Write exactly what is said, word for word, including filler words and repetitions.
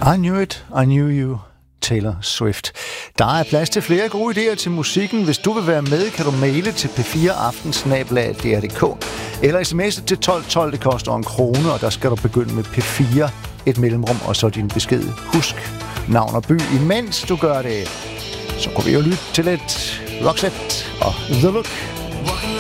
I knew it, I knew you, Taylor Swift. Der er plads til flere gode idéer til musikken. Hvis du vil være med, kan du maile til p fire aften snabel-a d r punktum d k eller sms'e til tolv tolv. Det koster en krone, og der skal du begynde med P fire, et mellemrum, og så din besked. Husk navn og by. Imens du gør det, så går vi jo lytte til lidt Roxette og The Look.